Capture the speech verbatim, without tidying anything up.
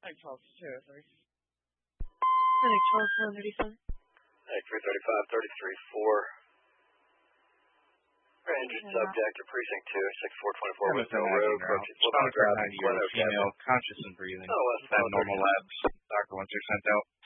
I twelve two, sorry. I think twelve ten thirty-seven. Hey, three thirty-five, thirty-three, four. Ranger subject to precinct two, six four twenty-four Westfield Road, approaching ninety-year-old female, conscious and breathing. Oh, That normal labs Doctor Winter sent out.